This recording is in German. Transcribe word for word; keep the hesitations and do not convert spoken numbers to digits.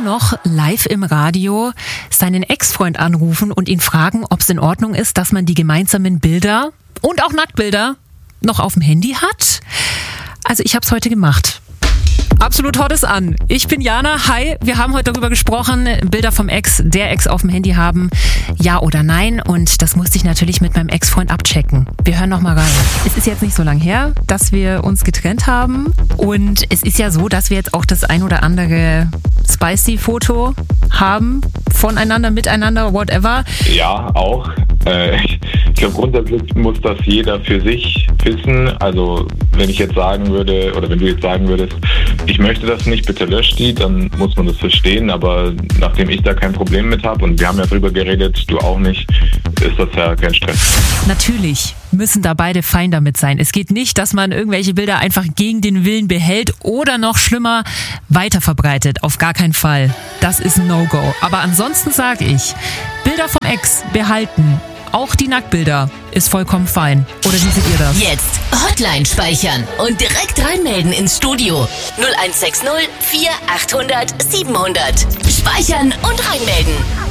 noch live im Radio seinen Ex-Freund anrufen und ihn fragen, ob es in Ordnung ist, dass man die gemeinsamen Bilder und auch Nacktbilder noch auf dem Handy hat? Also ich habe es heute gemacht. Absolut hot es an. Ich bin Jana. Hi, wir haben heute darüber gesprochen, Bilder vom Ex, der Ex auf dem Handy haben, ja oder nein. Und das musste ich natürlich mit meinem Ex-Freund abchecken. Wir hören noch mal rein. Es ist jetzt nicht so lang her, dass wir uns getrennt haben. Und es ist ja so, dass wir jetzt auch das ein oder andere Spicy-Foto haben, voneinander, miteinander, whatever. Ja, auch. Äh, ich glaube, grundsätzlich muss das jeder für sich wissen. Also wenn ich jetzt sagen würde, oder wenn du jetzt sagen würdest, ich möchte das nicht, bitte lösch die, dann muss man das verstehen. Aber nachdem ich da kein Problem mit habe und wir haben ja drüber geredet, du auch nicht, ist das ja kein Stress. Natürlich müssen da beide fein damit sein. Es geht nicht, dass man irgendwelche Bilder einfach gegen den Willen behält oder noch schlimmer weiterverbreitet. Auf gar keinen Fall. Das ist ein No-Go. Aber ansonsten sage ich, Bilder vom Ex behalten. Auch die Nacktbilder ist vollkommen fein. Oder wie seht ihr das? Jetzt Hotline speichern und direkt reinmelden ins Studio. null eins sechs null vier achthundert siebenhundert. Speichern und reinmelden.